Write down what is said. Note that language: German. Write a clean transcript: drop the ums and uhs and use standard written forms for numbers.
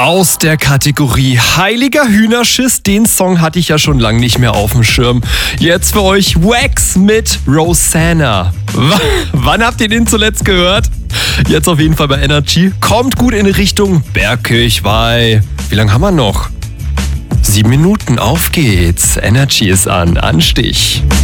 Aus der Kategorie Heiliger Hühnerschiss, den Song hatte ich ja schon lange nicht mehr auf dem Schirm. Jetzt für euch Wax mit Rosanna. Wann habt ihr den zuletzt gehört? Jetzt auf jeden Fall bei Energy. Kommt gut in Richtung Bergkirchweih. Wie lange haben wir noch? 7 Minuten, auf geht's. Energy ist an. Anstich.